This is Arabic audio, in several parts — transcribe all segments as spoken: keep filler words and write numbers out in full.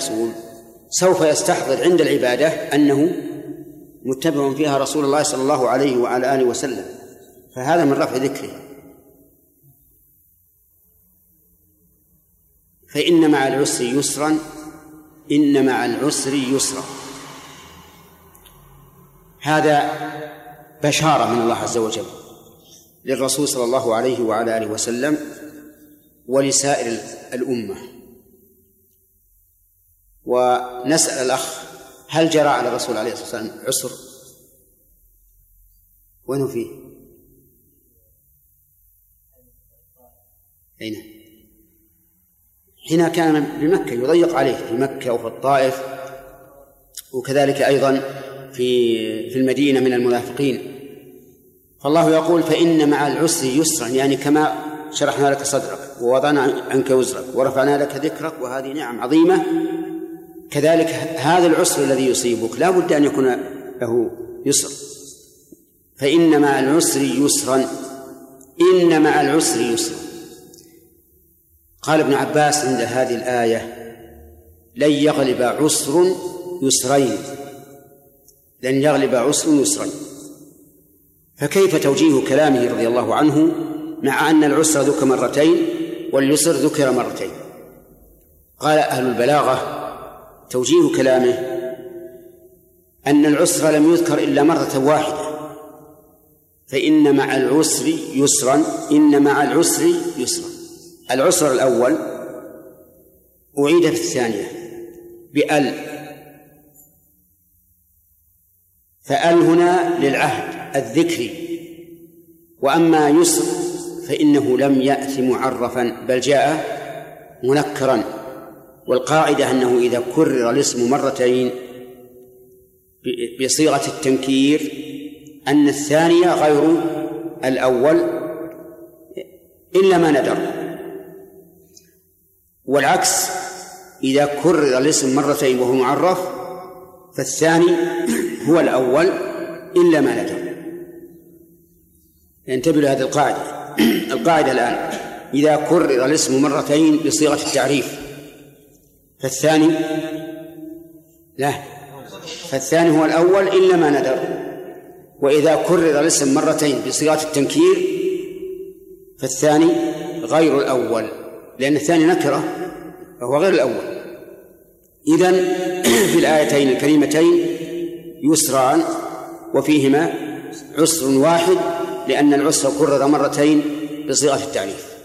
الأصول سوف يستحضر عند العبادة أنه متبع فيها رسول الله صلى الله عليه وعلى آله وسلم، فهذا من رفع ذكره. فإن مع العسر يسرا، إن مع العسر يسرا، هذا بشارة من الله عز وجل للرسول صلى الله عليه وعلى آله وسلم ولسائر الأمة. ونسأل الأخ: هل جرى على الرسول عليه الصلاة والسلام عسر؟ وين فيه؟ أين؟ حين كان بمكة يضيق عليه في مكة وفي الطائف، وكذلك أيضا في في المدينة من المنافقين. فالله يقول: فإن مع العسر يسرا، يعني كما شرحنا لك صدرك ووضعنا عنك وزرك ورفعنا لك ذكرك، وهذه نعم عظيمة، كذلك هذا العسر الذي يصيبك لا بد أن يكون له يسر. فإن مع العسر يسرا، إن مع العسر يسرا. قال ابن عباس عند هذه الآية: لن يغلب عسر يسرين، لن يغلب عسر يسرين. فكيف توجيه كلامه رضي الله عنه مع أن العسر ذكر مرتين واليسر ذكر مرتين؟ قال أهل البلاغة: توجيه كلامه أن العسر لم يذكر إلا مرة واحدة، فإن مع العسر يسرا، إن مع العسر يسرا. العسر الأول أعيد في الثانية بأل، فأل هنا للعهد الذكري. وأما يسر فإنه لم يأت معرفا بل جاء منكرا، والقاعدة أنه إذا كرر الاسم مرتين بصيغة التنكير أن الثانية غير الأول إلا ما ندر، والعكس إذا كرر الاسم مرتين وهو معرف فالثاني هو الأول إلا ما ندر. انتبهوا لهذه القاعدة. القاعدة الآن: إذا كرر الاسم مرتين بصيغة التعريف فالثاني لا فالثاني هو الأول إلا ما ندر، وإذا كرر الاسم مرتين بصيغة التنكير فالثاني غير الأول، لأن الثاني نكرة فهو غير الأول. إذن في الآيتين الكريمتين يسران وفيهما عسر واحد، لأن العسر كرر مرتين بصيغة التعريف.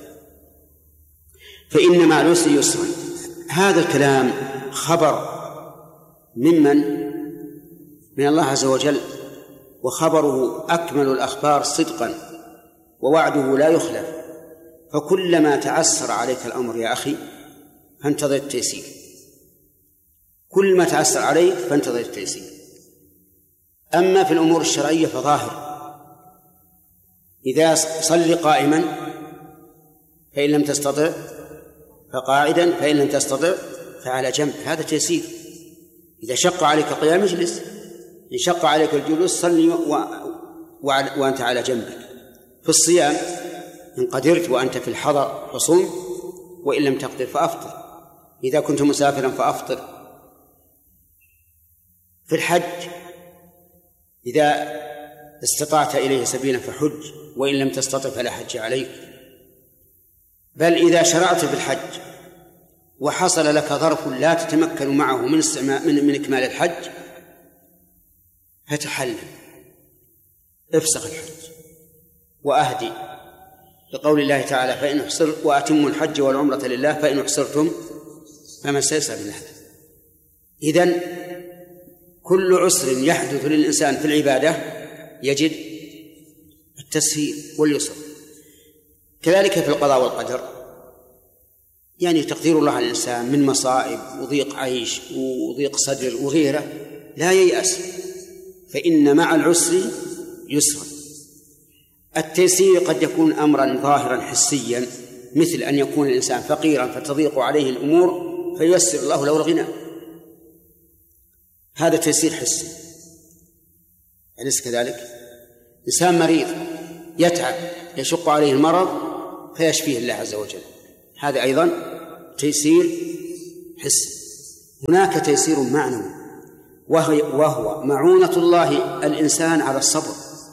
فإن مع العسر يسرا، هذا الكلام خبر ممن من الله عز وجل، وخبره أكمل الأخبار صدقا، ووعده لا يخلف. فكلما تعسر عليك الأمر يا أخي فانتظر التيسير، كل ما تعسر عليك فانتظر التيسير. أما في الأمور الشرعية فظاهر: إذا صل قائما فإن لم تستطع فقاعدا، فإن لم تستطع فعلى جنب، هذا تيسير. إذا شق عليك قيام اجلس، إن شق عليك الجلوس صلي و... و... وأنت على جنبك. في الصيام إن قدرت وأنت في الحضر فصم، وإن لم تقدر فأفطر، إذا كنت مسافرا فأفطر. في الحج إذا استطعت إليه سبيلا فحج، وإن لم تستطع فلا حج عليك. بل إذا شرعت في الحج وحصل لك ظرف لا تتمكن معه من من, من إكمال الحج فتحلل، افسخ الحج وأهدي، لقول الله تعالى: فإن أحصر وأتموا الحج والعمرة لله فإن أحصرتم فما استيسر من الهدي. إذن كل عسر يحدث للإنسان في العبادة يجد التسهيل واليسر. كذلك في القضاء والقدر، يعني تقدير الله على الإنسان من مصائب وضيق عيش وضيق صدر وغيره لا ييأس، فإن مع العسر يسرا. التيسير قد يكون أمرا ظاهرا حسيا، مثل أن يكون الإنسان فقيرا فتضيق عليه الأمور فييسر الله له الغنى، هذا تيسير حسي. أليس كذلك؟ إنسان مريض يتعب يشق عليه المرض فيشفيه الله عز وجل، هذا أيضا تيسير حسي. هناك تيسير معنوي وهو معونة الله الإنسان على الصبر.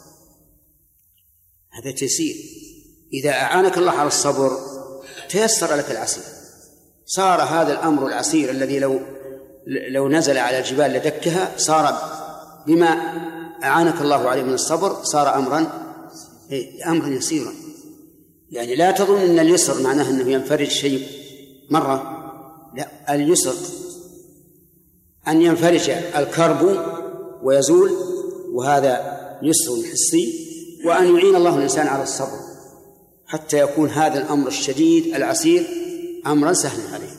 هذا تيسير. إذا أعانك الله على الصبر تيسر لك العسير، صار هذا الأمر العسير الذي لو لو نزل على الجبال لدكها، صار بما أعانك الله عليه من الصبر صار أمرا أمرا يسيرا. يعني لا تظن أن اليسر معناه أنه ينفرج شيء مرة، لا، اليسر أن ينفرج الكرب ويزول، وهذا يسر حسي، وأن يعين الله الإنسان على الصبر حتى يكون هذا الأمر الشديد العسير أمرا سهلا عليه.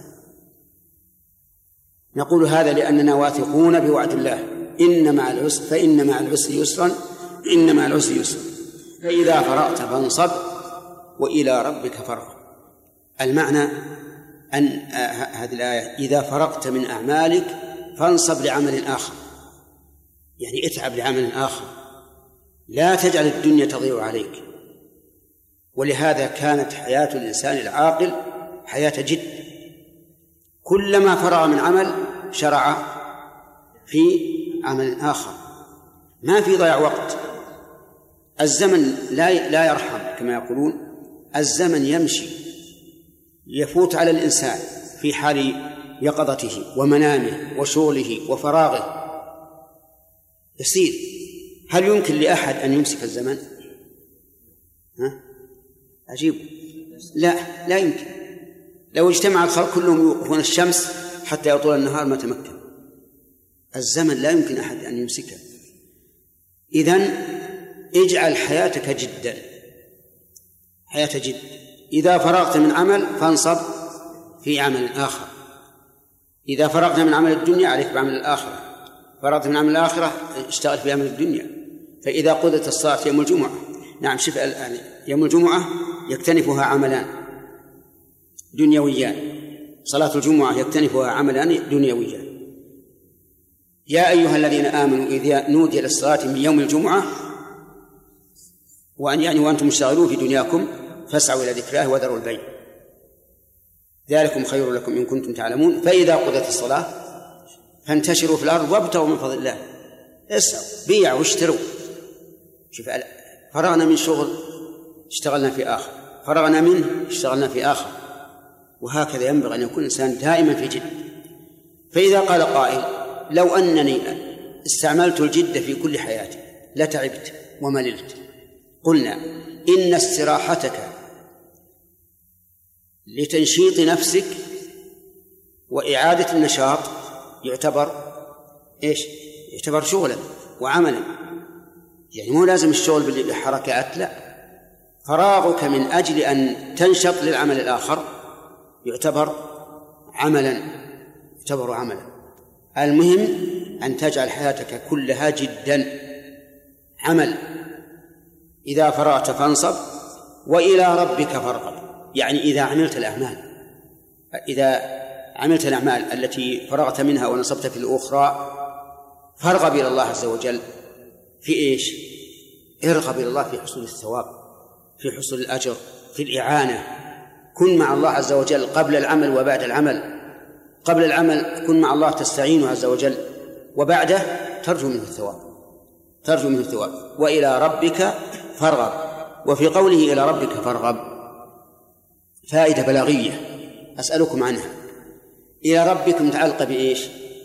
نقول هذا لأننا واثقون بوعد الله، إن مع العسر فإن مع العسر يسرا إن مع العسر يسرا فإذا فرغت فانصب وإلى ربك فارغب. المعنى أن هذه الآية إذا فرغت من أعمالك فانصب لعمل آخر، يعني اتعب لعمل آخر، لا تجعل الدنيا تضيع عليك. ولهذا كانت حياة الإنسان العاقل حياة جد، كلما فرغ من عمل شرع في عمل آخر، ما في ضياع وقت. الزمن لا لا يرحم كما يقولون، الزمن يمشي يفوت على الإنسان في حال يقظته ومنامه وشغله وفراغه يسير. هل يمكن لأحد أن يمسك الزمن؟ ها؟ عجيب، لا لا يمكن. لو اجتمع الخلق كلهم يوقفون الشمس حتى يطول النهار ما تمكن. الزمن لا يمكن أحد أن يمسكه. إذن اجعل حياتك جدا، حياة جد. إذا فرغت من عمل فانصب في عمل آخر. إذا فرغت من عمل الدنيا عليك بعمل الآخرة، فرغت من عمل الآخرة اشتغل في عمل الدنيا. فإذا قضت الصلاة يوم الجمعة، نعم شوف الآن يوم الجمعة يكتنفها عملان دنيويان، صلاة الجمعة يكتنفها عملان دنيويان. يا أيها الذين آمنوا إذا نودي للصلاة من يوم الجمعة وأن يعني وأنتم مشتغلون في دنياكم فاسعوا إلى ذكر الله وذروا البيع ذلكم خير لكم إن كنتم تعلمون. فإذا قضت الصلاة فانتشروا في الأرض وابتغوا من فضل الله. اسعوا بيعوا واشتروا. شوف، فرغنا من شغل اشتغلنا في آخر، فرغنا منه اشتغلنا في آخر، وهكذا ينبغي أن يكون الإنسان دائما في جد. فإذا قال قائل لو أنني استعملت الجد في كل حياتي لتعبت ومللت، قلنا إن استراحتك لتنشيط نفسك وإعادة النشاط يعتبر إيش؟ يعتبر شغلا وعملا. يعني مو لازم الشغل بالحركات، لا، فراغك من أجل أن تنشط للعمل الآخر يعتبر عملا يعتبر عملا. المهم أن تجعل حياتك كلها جدا عمل. إذا فرغت فانصب وإلى ربك فارغب، يعني إذا عملت الأعمال إذا عملت الأعمال التي فرغت منها ونصبت في الأخرى فارغب إلى الله عز وجل في إيش؟ ارغب إلى الله في حصول الثواب، في حصول الأجر، في الإعانة. كن مع الله عز وجل قبل العمل وبعد العمل. قبل العمل كن مع الله تستعينه عز وجل، وبعده ترجو منه الثواب ترجو منه الثواب وإلى ربك فارغب. وفي قوله إلى ربك فارغب فائدة بلاغية أسألكم عنها. إلى ربك متعلقة بإيش؟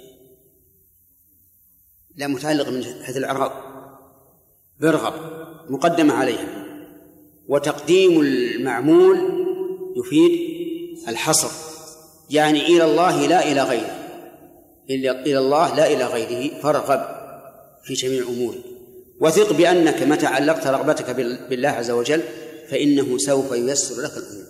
لا، متعلقة من حيث الإعراب برغب مقدمة عليها، وتقديم المعمول يفيد الحصر، يعني إلى الله لا إلى غيره، إلى الله لا إلى غيره فارغب في جميع أمورك. وثق بأنك متى علقت رغبتك بالله عز وجل فإنه سوف ييسر لك الأمور.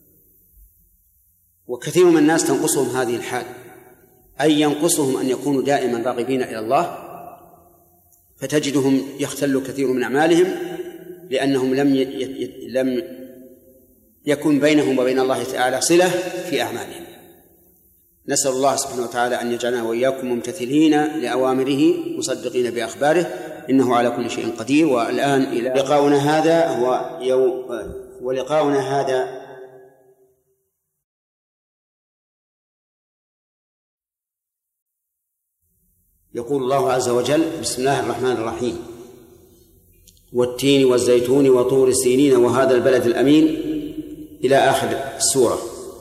وكثير من الناس تنقصهم هذه الحال، أي ينقصهم أن يكونوا دائما راغبين إلى الله، فتجدهم يختل كثير من أعمالهم لأنهم لم ي... لم يكن بينهم وبين الله تعالى صلة في أعمالهم. نسأل الله سبحانه وتعالى أن يجعلنا وإياكم ممتثلين لأوامره مصدقين بأخباره، إنه على كل شيء قدير. والآن إلى لقاؤنا هذا هو يوم ولقاؤنا هذا يقول الله عز وجل: بسم الله الرحمن الرحيم، والتين والزيتون وطور سينين وهذا البلد الأمين، إلى آخر السورة.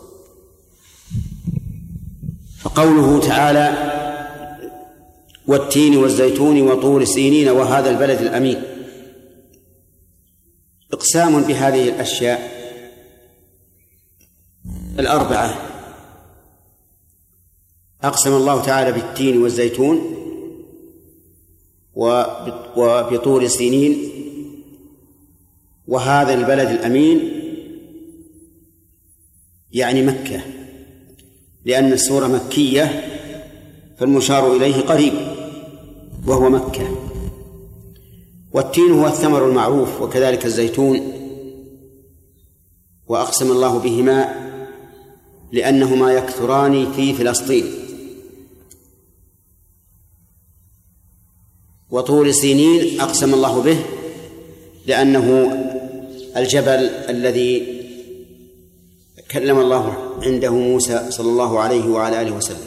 فقوله تعالى: والتين والزيتون وطور سينين وهذا البلد الأمين، إقسام بهذه الأشياء الأربعة. أقسم الله تعالى بالتين والزيتون وبطور سينين وهذا البلد الأمين، يعني مكة، لأن السورة مكية فالمشار إليه قريب وهو مكة. والتين هو الثمر المعروف، وكذلك الزيتون، وأقسم الله بهما لأنهما يكثران في فلسطين. وطور سينين أقسم الله به لأنه الجبل الذي كلم الله عنده موسى صلى الله عليه وعلى آله وسلم.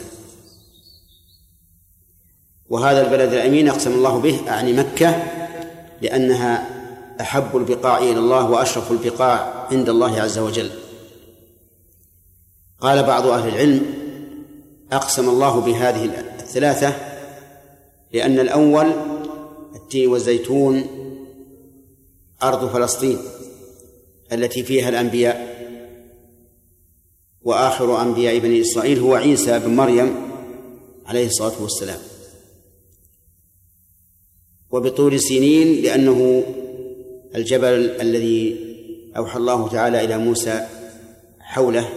وهذا البلد الأمين أقسم الله به أعني مكة، لأنها أحب البقاع إلى الله وأشرف البقاع عند الله عز وجل. قال بعض أهل العلم: أقسم الله بهذه الثلاثة لأن الأول التين والزيتون أرض فلسطين التي فيها الأنبياء، وآخر أنبياء بني إسرائيل هو عيسى بن مريم عليه الصلاة والسلام. وبطور سينين لأنه الجبل الذي أوحى الله تعالى إلى موسى حوله.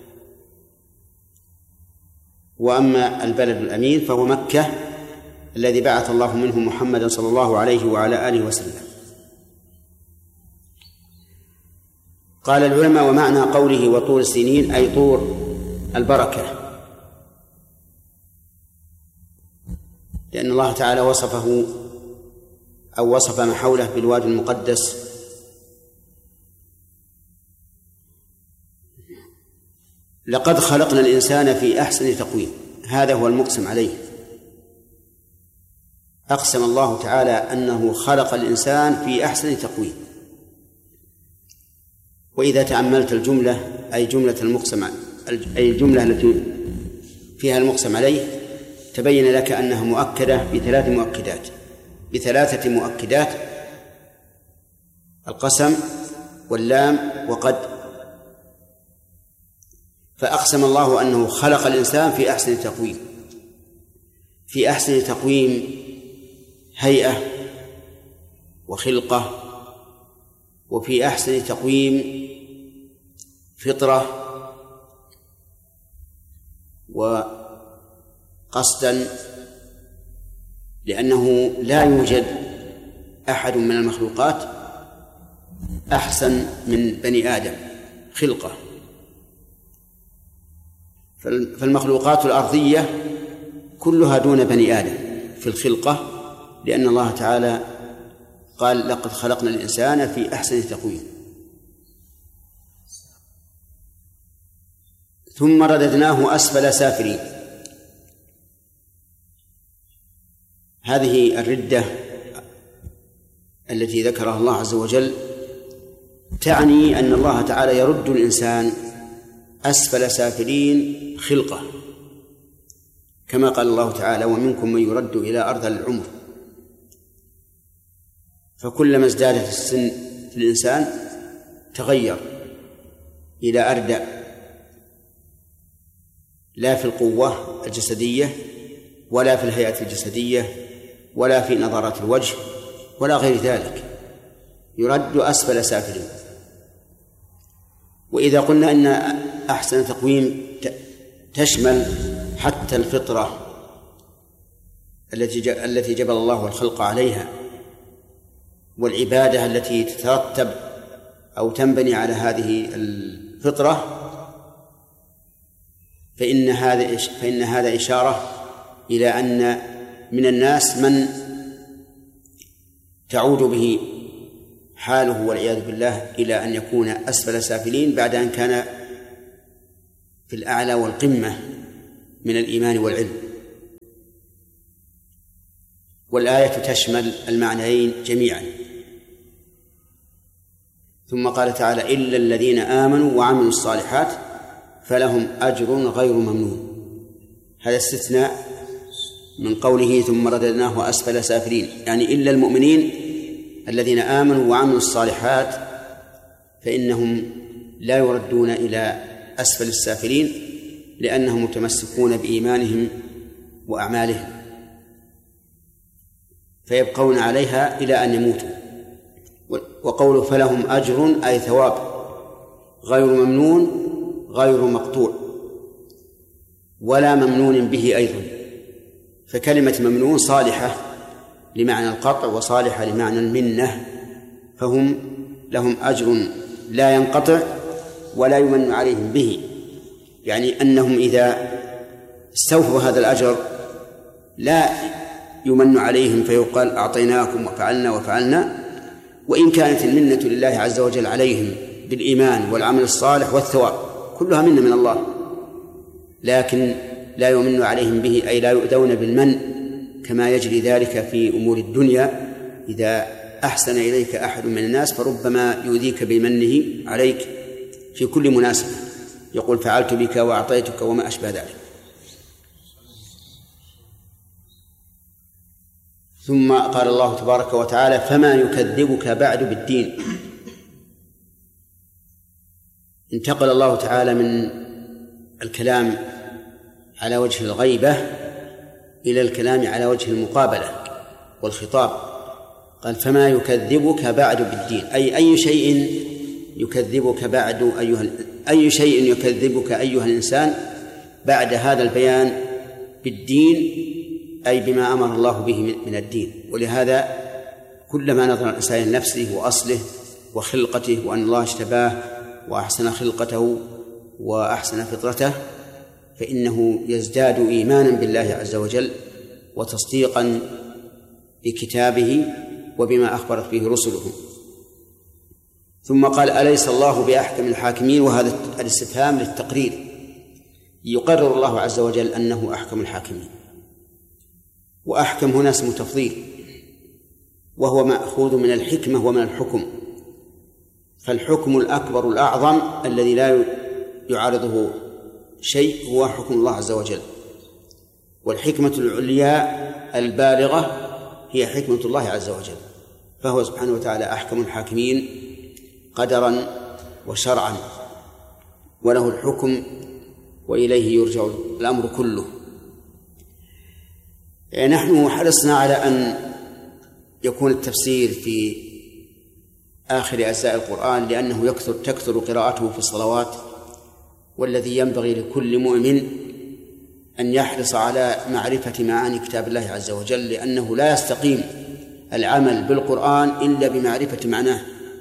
وأما البلد الأمين فهو مكة الذي بعث الله منه محمدا صلى الله عليه وعلى آله وسلم. قال العلماء: ومعنى قوله وطور سينين أي طور البركة، لأن الله تعالى وصفه أو وصف ما حوله بالوادي المقدس. لقد خلقنا الإنسان في أحسن تقويم، هذا هو المقسم عليه. أقسم الله تعالى أنه خلق الإنسان في أحسن تقويم. وإذا تأملت الجملة أي جملة المقسم أي الجملة التي فيها المقسم عليه تبين لك أنها مؤكدة بثلاث مؤكدات بثلاثة مؤكدات: القسم واللام وقد. فأقسم الله أنه خلق الإنسان في أحسن تقويم، في أحسن تقويم هيئة وخلقة، وفي أحسن تقويم فطرة وقصدا، لأنه لا يوجد أحد من المخلوقات أحسن من بني آدم خلقة. فالمخلوقات الأرضية كلها دون بني آدم في الخلقة، لأن الله تعالى قال: لقد خلقنا الإنسان في أحسن تقويم. ثم رددناه أسفل سافلين. هذه الردة التي ذكرها الله عز وجل تعني أن الله تعالى يرد الإنسان أسفل سافلين خلقة، كما قال الله تعالى: ومنكم من يرد إلى أرذل العمر. فكلما ازدادت السن في الإنسان تغير إلى أردى، لا في القوة الجسدية ولا في الهيئة الجسدية ولا في نظرات الوجه ولا غير ذلك، يرد أسفل سافلين. وإذا قلنا إن أحسن تقويم تشمل حتى الفطرة التي التي جبل الله الخلق عليها، والعبادة التي تترتب أو تنبني على هذه الفطرة، فإن هذا فإن هذا إشارة إلى أن من الناس من تعود به حاله والعياذ بالله إلى أن يكون أسفل سافلين بعد أن كان في الأعلى والقمة من الإيمان والعلم. والآية تشمل المعنيين جميعا. ثم قال تعالى: إلا الذين آمنوا وعملوا الصالحات فلهم أجر غير ممنون. هذا استثناء من قوله ثم رددناه أسفل سافلين، يعني إلا المؤمنين الذين آمنوا وعملوا الصالحات فإنهم لا يردون إلى أسفل السافلين، لأنهم متمسكون بإيمانهم وأعمالهم فيبقون عليها إلى أن يموتوا. وقوله فلهم أجر أي ثواب غير ممنون غير مقطوع ولا ممنون به أيضا، فكلمة ممنون صالحة لمعنى القطع وصالحة لمعنى المنة، فهم لهم أجر لا ينقطع ولا يمن عليهم به، يعني أنهم إذا استوفوا هذا الأجر لا يمن عليهم فيقال أعطيناكم وفعلنا وفعلنا، وإن كانت المنة لله عز وجل عليهم بالإيمان والعمل الصالح والثواب كلها منة من الله، لكن لا يمن عليهم به أي لا يؤذون بالمن كما يجري ذلك في أمور الدنيا. إذا أحسن إليك أحد من الناس فربما يؤذيك بمنه عليك في كل مناسبة، يقول فعلت بك وأعطيتك وما أشبه ذلك. ثم قال الله تبارك وتعالى: فما يكذبك بعد بالدين. انتقل الله تعالى من الكلام على وجه الغيبة إلى الكلام على وجه المقابلة والخطاب. قال: فما يكذبك بعد بالدين، أي أي شيء يكذبك بعد أيها أي شيء يكذبك أيها الإنسان بعد هذا البيان بالدين، أي بما أمر الله به من الدين. ولهذا كلما نظر الإنسان لنفسه وأصله وخلقته وأن الله اجتباه وأحسن خلقته وأحسن فطرته فإنه يزداد إيمانا بالله عز وجل وتصديقا بكتابه وبما أخبرت به رسله. ثم قال: أليس الله بأحكم الحاكمين؟ وهذا الاستفهام للتقرير، يقرر الله عز وجل أنه أحكم الحاكمين. وأحكم هنا اسم تفضيل، وهو مأخوذ من الحكمة ومن الحكم، فالحكم الأكبر الأعظم الذي لا يعارضه شيء هو حكم الله عز وجل، والحكمة العليا البالغة هي حكمة الله عز وجل، فهو سبحانه وتعالى أحكم الحاكمين قدرا وشرعا، وله الحكم وإليه يرجع الأمر كله. نحن حرصنا على أن يكون التفسير في آخر أجزاء القرآن لأنه يكثر تكثر قراءته في الصلوات، والذي ينبغي لكل مؤمن أن يحرص على معرفة معاني كتاب الله عز وجل، لأنه لا يستقيم العمل بالقرآن إلا بمعرفة معناه.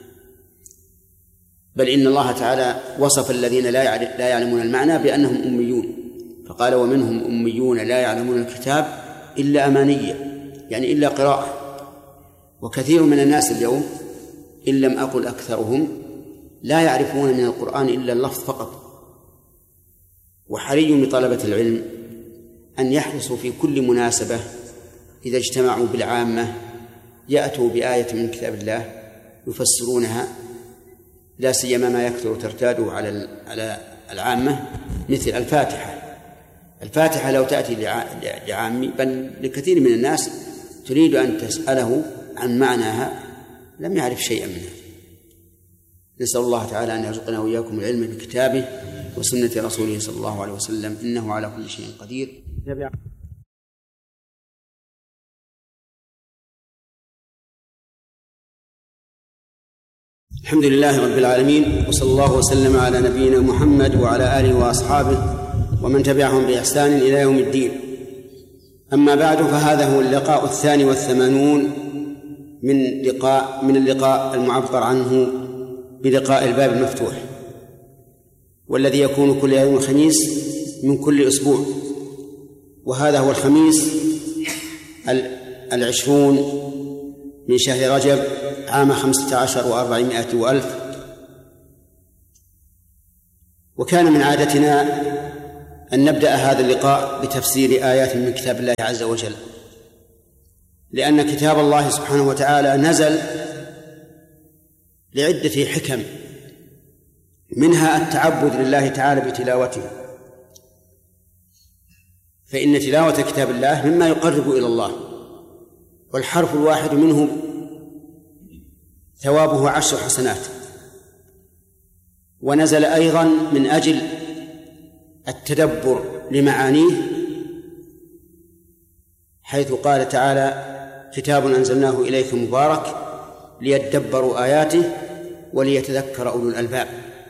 بل إن الله تعالى وصف الذين لا يعلمون المعنى بأنهم أميون، فقال: ومنهم أميون لا يعلمون الكتاب إلا أمانية، يعني إلا قراءة. وكثير من الناس اليوم إن لم أقل أكثرهم لا يعرفون من القرآن إلا اللفظ فقط. وحري بطلبة العلم أن يحرصوا في كل مناسبة إذا اجتمعوا بالعامة يأتوا بآية من كتاب الله يفسرونها، لا سيما ما يكثر ترتاده على على العامة مثل الفاتحة. الفاتحة لو تأتي لعامي بل لكثير من الناس تريد أن تسأله عن معناها لم يعرف شيئا منها. نسأل الله تعالى أن يرزقنا وإياكم العلم بكتابه وسنة رسوله صلى الله عليه وسلم، إنه على كل شيء قدير. الحمد لله رب العالمين، وصلى الله وسلم على نبينا محمد وعلى آله وأصحابه ومن تبعهم بإحسان إلى يوم الدين. أما بعد، فهذا هو اللقاء الثاني والثمانون من لقاء من اللقاء المعبر عنه بلقاء الباب المفتوح، والذي يكون كل يوم خميس من كل أسبوع، وهذا هو الخميس العشرون من شهر رجب عام خمسة عشر وأربعمائة وألف. وكان من عادتنا أن نبدأ هذا اللقاء بتفسير آيات من كتاب الله عز وجل، لأن كتاب الله سبحانه وتعالى نزل لعدة حكم، منها التعبد لله تعالى بتلاوته، فإن تلاوة كتاب الله مما يقرب إلى الله، والحرف الواحد منه ثوابه عشر حسنات. ونزل أيضا من أجل التدبر لمعانيه، حيث قال تعالى: كتاب أنزلناه إليك مبارك ليدبروا آياته وليتذكر أولو الألباب.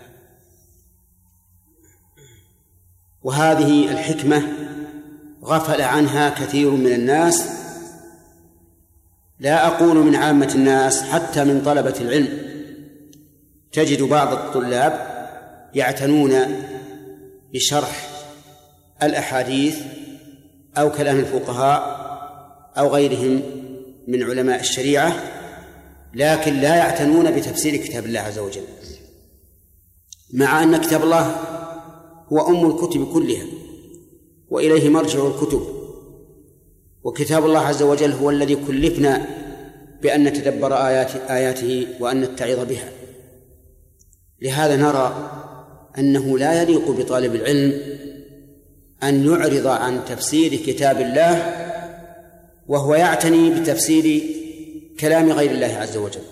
وهذه الحكمة غفل عنها كثير من الناس، لا أقول من عامة الناس، حتى من طلبة العلم تجد بعض الطلاب يعتنون بشرح الأحاديث أو كلام الفقهاء أو غيرهم من علماء الشريعة، لكن لا يعتنون بتفسير كتاب الله عز وجل، مع أن كتاب الله هو أم الكتب كلها وإليه مرجع الكتب، وكتاب الله عز وجل هو الذي كلفنا بأن نتدبر آيات آياته وأن نتعظ بها. لهذا نرى أنه لا يليق بطالب العلم أن يعرض عن تفسير كتاب الله وهو يعتني بتفسير كلام غير الله عز وجل.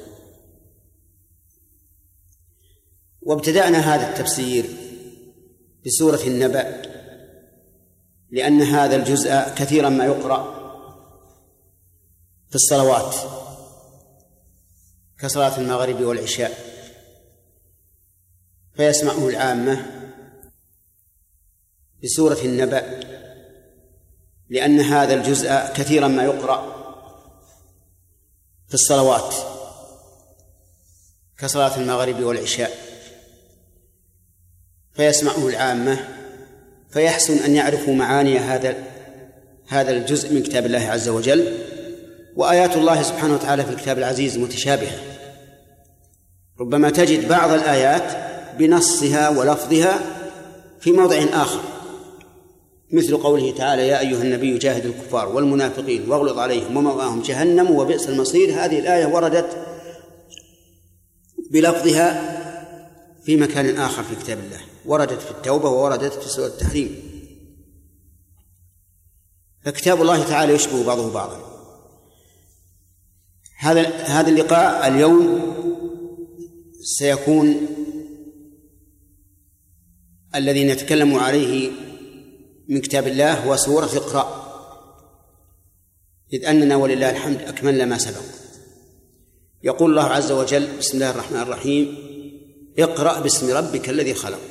وابتدأنا هذا التفسير بسورة النبأ، لأن هذا الجزء كثيرا ما يقرأ في الصلوات كصلاة المغرب والعشاء، فيسمعه العامة بسورة النبأ، لأن هذا الجزء كثيرا ما يقرأ في الصلوات كصلاة المغرب والعشاء، فيسمعه العامة، فيحسن أن يعرفوا معاني هذا هذا الجزء من كتاب الله عز وجل. وآيات الله سبحانه وتعالى في الكتاب العزيز متشابهة، ربما تجد بعض الآيات بنصها ولفظها في موضع آخر، مثل قوله تعالى: يا أيها النبي جاهد الكفار والمنافقين واغلظ عليهم ومأواهم جهنم وبئس المصير. هذه الآية وردت بلفظها في مكان آخر في كتاب الله، وردت في التوبة ووردت في سورة التحريم. فكتاب الله تعالى يشبه بعضه بعضا. هذا هذا اللقاء اليوم سيكون الذي نتكلم عليه من كتاب الله هو سورة اقرأ، إذ أننا ولله الحمد أكملنا ما سبق. يقول الله عز وجل: بسم الله الرحمن الرحيم، اقرأ باسم ربك الذي خلق.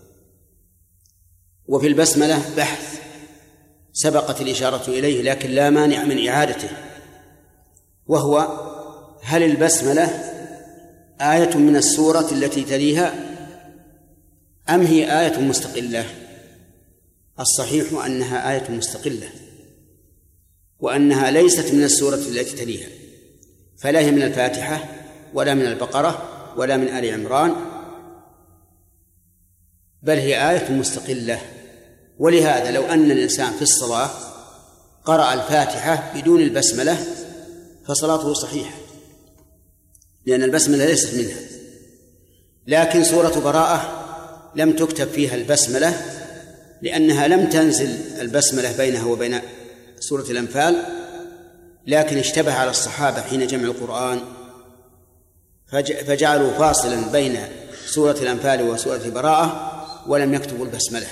وفي البسملة بحث سبقت الإشارة إليه، لكن لا مانع من إعادته، وهو: هل البسملة آية من السورة التي تليها أم هي آية مستقلة؟ الصحيح أنها آية مستقلة، وأنها ليست من السورة التي تليها، فلا هي من الفاتحة ولا من البقرة ولا من آل عمران، بل هي آية مستقلة. ولهذا لو أن الإنسان في الصلاة قرأ الفاتحة بدون البسملة فصلاته صحيحة، لأن البسملة ليست منها. لكن سورة براءة لم تكتب فيها البسملة، لأنها لم تنزل البسملة بينها وبين سورة الأنفال، لكن اشتبه على الصحابة حين جمع القرآن فجعلوا فاصلا بين سورة الأنفال وسورة براءة ولم يكتبوا البسملة.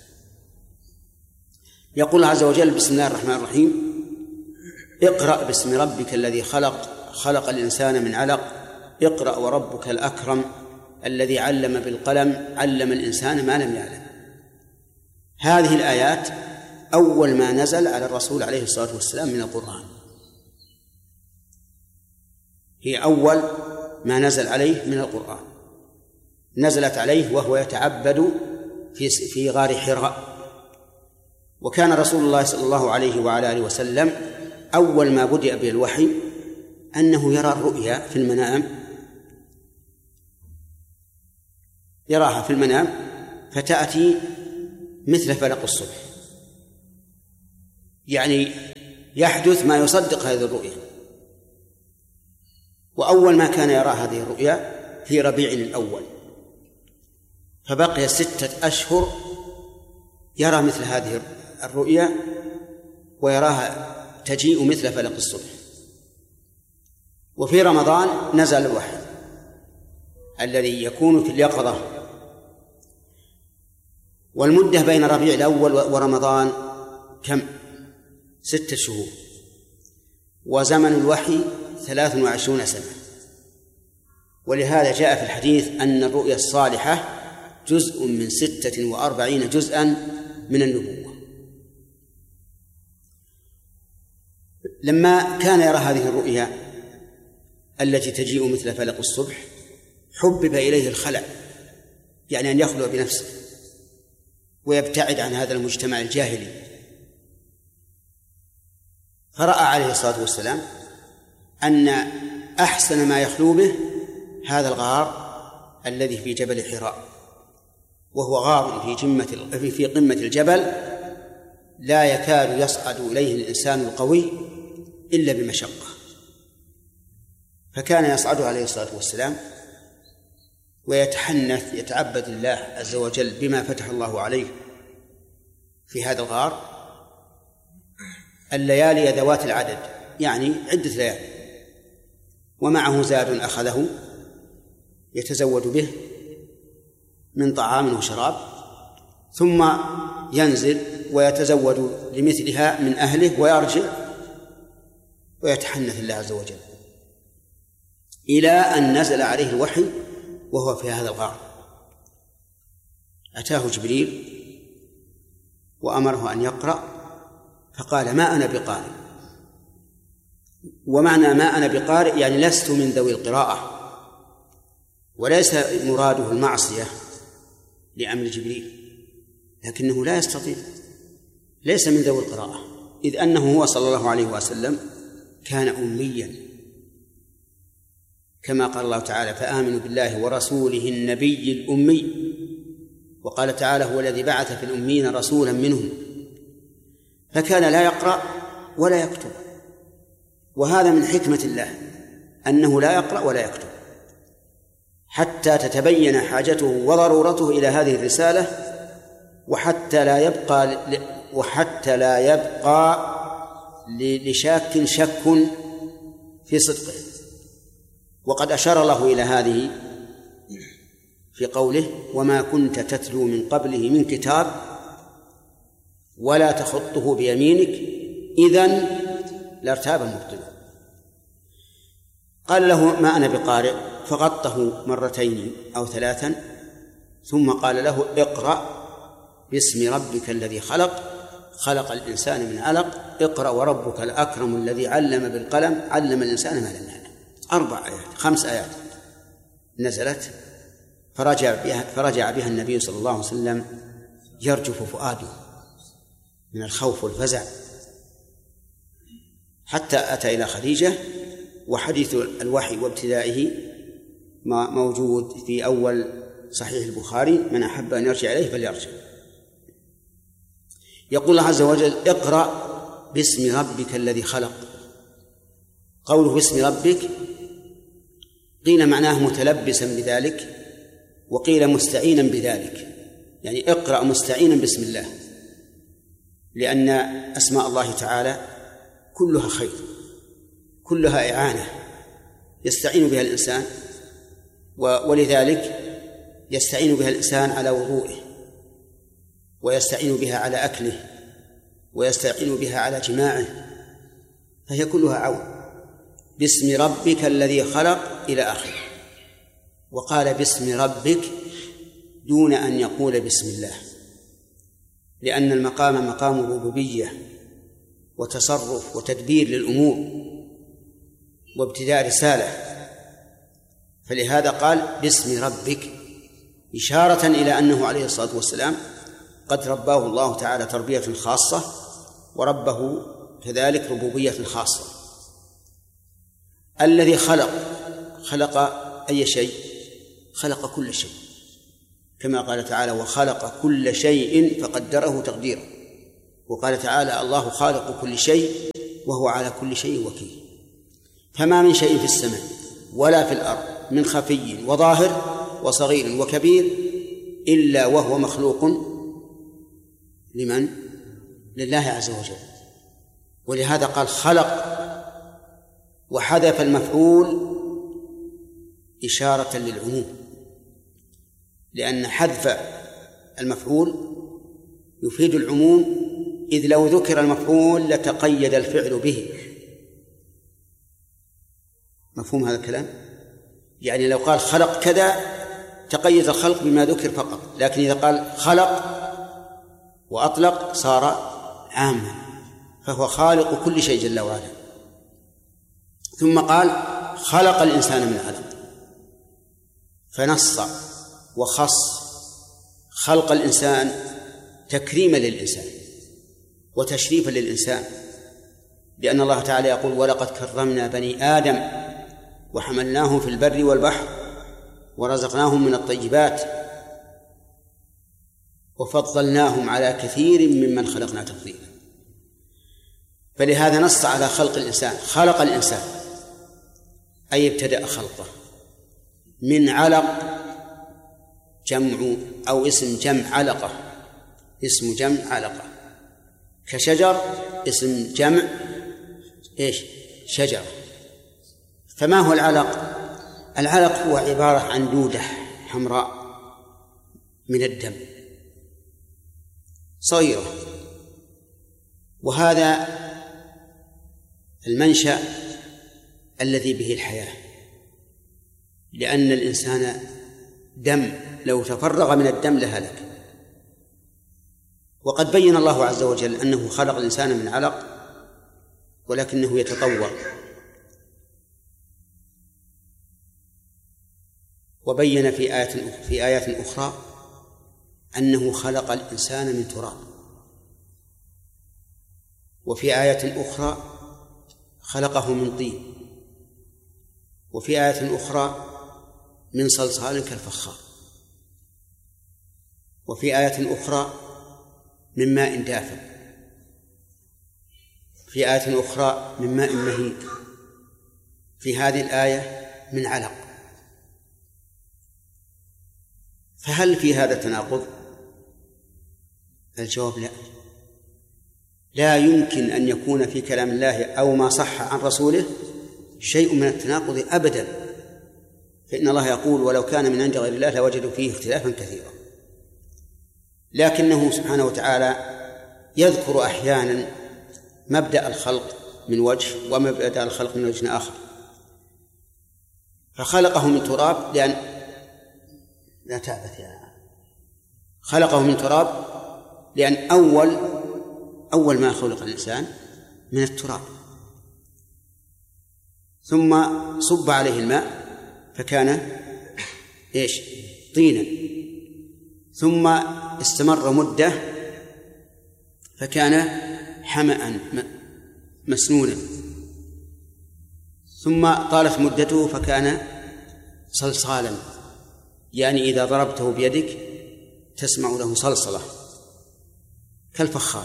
يقول الله عز وجل: بسم الله الرحمن الرحيم، اقرأ باسم ربك الذي خلق، خلق الإنسان من علق، اقرأ وربك الأكرم الذي علم بالقلم، علم الإنسان ما لم يعلم. هذه الآيات أول ما نزل على الرسول عليه الصلاة والسلام من القرآن، هي أول ما نزل عليه من القرآن، نزلت عليه وهو يتعبد في في غار حراء. وكان رسول الله صلى الله عليه وعلى آله وسلم أول ما بدأ به الوحي أنه يرى الرؤيا في المنام، يراها في المنام فتأتي مثل فلق الصبح، يعني يحدث ما يصدق هذه الرؤيا. وأول ما كان يرى هذه الرؤيا في ربيع الأول، فبقي ستة أشهر يرى مثل هذه الرؤيا ويراها تجيء مثل فلق الصبح. وفي رمضان نزل الوحي الذي يكون في اليقظة. والمدة بين ربيع الأول ورمضان كم؟ ستة شهور. وزمن الوحي ثلاث وعشرون سنة. ولهذا جاء في الحديث أن الرؤيا الصالحة جزء من ستة وأربعين جزءا من النبوة. لما كان يرى هذه الرؤيا التي تجيء مثل فلق الصبح حبب إليه الخلع، يعني أن يخلو بنفسه ويبتعد عن هذا المجتمع الجاهلي. فرأى عليه الصلاة والسلام أن أحسن ما يخلو به هذا الغار الذي في جبل حراء، وهو غار في جمة في قمة الجبل لا يكاد يصعد إليه الإنسان القوي إلا بمشقة. فكان يصعد عليه الصلاة والسلام ويتحنث يتعبد الله عز وجل بما فتح الله عليه في هذا الغار الليالي ذوات العدد، يعني عدة ليالي، ومعه زاد أخذه يتزود به من طعام وشراب، ثم ينزل ويتزود لمثلها من أهله ويرجع ويتحنث الله عز وجل، إلى أن نزل عليه الوحي وهو في هذا الغار. أتاه جبريل وأمره أن يقرأ، فقال: ما أنا بقارئ. ومعنى ما أنا بقارئ يعني لست من ذوي القراءة، وليس مراده المعصية لأمر جبريل، لكنه لا يستطيع، ليس من ذوي القراءة، إذ أنه هو صلى الله عليه وسلم كان أميا، كما قال الله تعالى: فآمنوا بالله ورسوله النبي الأمي. وقال تعالى: هو الذي بعث في الأمين رسولا منهم. فكان لا يقرأ ولا يكتب، وهذا من حكمة الله أنه لا يقرأ ولا يكتب حتى تتبين حاجته وضرورته إلى هذه الرسالة، وحتى لا يبقى وحتى لا يبقى لشاك شك في صدقه. وقد أشار الله إلى هذه في قوله: وما كنت تتلو من قبله من كتاب ولا تخطه بيمينك إذن لارتاب المبطلون. قال له: ما أنا بقارئ، فغطه مرتين أو ثلاثا، ثم قال له: اقرأ باسم ربك الذي خلق خلق الإنسان من علق اقرأ وربك الأكرم الذي علم بالقلم علم الإنسان ما لم يعلم. أربع آيات خمس آيات نزلت، فرجع بها, فرجع بها النبي صلى الله عليه وسلم يرجف فؤاده من الخوف والفزع، حتى أتى إلى خديجة. وحديث الوحي وابتدائه موجود في أول صحيح البخاري، من أحب أن يرجع إليه فليرجع. يقول الله عز وجل: اقرأ باسم ربك الذي خلق. قوله باسم ربك قيل معناه متلبسا بذلك، وقيل مستعينا بذلك، يعني اقرأ مستعينا باسم الله، لأن أسماء الله تعالى كلها خير، كلها إعانة يستعين بها الإنسان، ولذلك يستعين بها الإنسان على وضوئه، ويستعين بها على أكله، ويستعين بها على جماعه، فهي كلها عون. باسم ربك الذي خلق إلى آخره. وقال باسم ربك دون أن يقول بسم الله، لأن المقام مقام ربوبية وتصرف وتدبير للأمور وابتداء رسالة، فلهذا قال باسم ربك، إشارة إلى أنه عليه الصلاة والسلام قد رباه الله تعالى تربية خاصة، وربه كذلك ربوبية خاصة. الذي خلق خلق أي شيء؟ خلق كل شيء، كما قال تعالى: وخلق كل شيء فقدره تقديرا. وقال تعالى: الله خالق كل شيء وهو على كل شيء وكيل. فما من شيء في السماء ولا في الأرض من خفي وظاهر وصغير وكبير إلا وهو مخلوق لمن؟ لله عز وجل. ولهذا قال خلق وحذف المفعول إشارة للعموم، لأن حذف المفعول يفيد العموم، إذ لو ذكر المفعول لتقيد الفعل به. مفهوم هذا الكلام؟ يعني لو قال خلق كذا تقيد الخلق بما ذكر فقط، لكن إذا قال خلق وأطلق صار عاما، فهو خالق كل شيء جل وعلا. ثم قال خلق الإنسان من علق، فنص وخص خلق الإنسان تكريما للإنسان وتشريفا للإنسان، لأن الله تعالى يقول ولقد كرمنا بني آدم وحملناهم في البر والبحر ورزقناهم من الطيبات وفضلناهم على كثير ممن خلقنا تفضيلا. فلهذا نص على خلق الإنسان. خلق الإنسان أي ابتدأ خلقه من علق، جمع أو اسم جمع علقة، اسم جمع علقة، كشجر اسم جمع إيش؟ شجرة. فما هو العلق؟ العلق هو عبارة عن دودة حمراء من الدم صغيرة، وهذا المنشأ الذي به الحياة، لأن الإنسان دم، لو تفرغ من الدم لهلك. وقد بين الله عز وجل أنه خلق الإنسان من علق ولكنه يتطور، وبين في آيات في آيات أخرى أنه خلق الإنسان من تراب، وفي آية أخرى خلقه من طين، وفي آية أخرى من صلصال كالفخار، وفي آية أخرى من ماء دافئ، في آية أخرى من ماء مهين، في هذه الآية من علق. فهل في هذا تناقض؟ الجواب لا، لا يمكن أن يكون في كلام الله أو ما صح عن رسوله شيء من التناقض أبدا، فإن الله يقول ولو كان من عند غير الله لوجدوا فيه اختلافا كثيرا، لكنه سبحانه وتعالى يذكر أحيانا مبدأ الخلق من وجه ومبدأ الخلق من وجه آخر. فخلقه من تراب لأن لا تعبث يا خلقه من تراب لأن أول أول ما خلق الإنسان من التراب، ثم صب عليه الماء فكان إيش؟ طينا، ثم استمر مدة فكان حمأ مسنونا، ثم طالت مدته فكان صلصالا، يعني إذا ضربته بيدك تسمع له صلصلة كالفخار.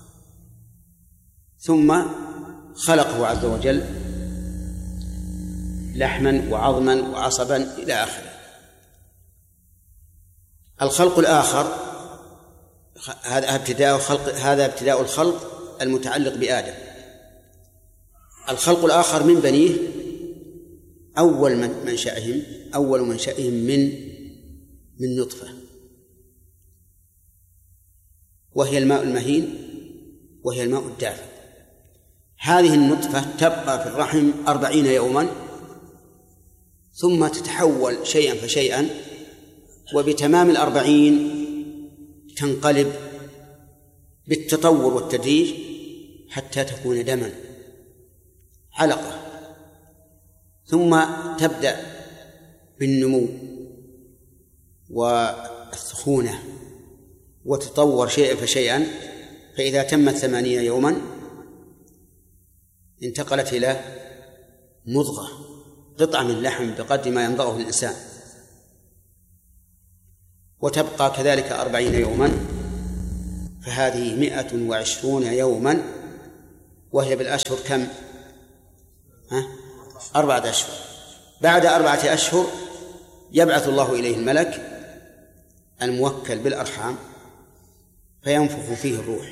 ثم خلقه عز وجل لحما وعظما وعصبا إلى آخره. الخلق الآخر هذا ابتداء الخلق هذا ابتداء الخلق المتعلق بآدم. الخلق الآخر من بنيه أول من منشأهم أول منشأهم من من نطفة، وهي الماء المهين وهي الماء الدافئ. هذه النطفة تبقى في الرحم أربعين يوما ثم تتحول شيئا فشيئا، وبتمام الأربعين تنقلب بالتطور والتدريج حتى تكون دما علقة، ثم تبدأ بالنمو والسخونة وتطور شيئا فشيئا، فإذا تمت ثمانين يوما انتقلت إلى مضغة قطعة من لحم بقدر ما يمضغه الإنسان، وتبقى كذلك أربعين يوما، فهذه مئة وعشرون يوما وهي بالأشهر كم؟ ها؟ أربعة أشهر. بعد أربعة أشهر يبعث الله إليه الملك الموكل بالأرحام فينفخ فيه الروح،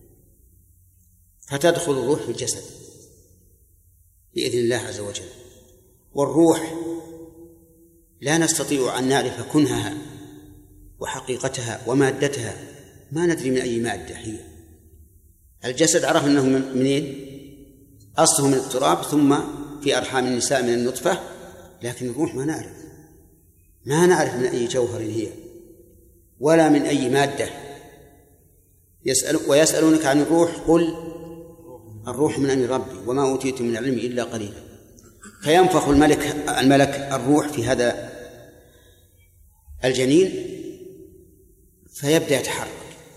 فتدخل الروح في الجسد بإذن الله عز وجل. والروح لا نستطيع أن نعرف كنهها وحقيقتها ومادتها، ما ندري من أي مادة هي. الجسد عرف أنه منين؟ أصله من التراب، ثم في أرحام النساء من النطفة، لكن الروح ما نعرف ما نعرف من أي جوهر هي ولا من أي مادة. يسأل ويسألونك عن الروح قل الروح من أمر ربي وما أوتيتم من العلم إلا قليلا. فينفخ الملك الملك الروح في هذا الجنين فيبدأ يتحرك،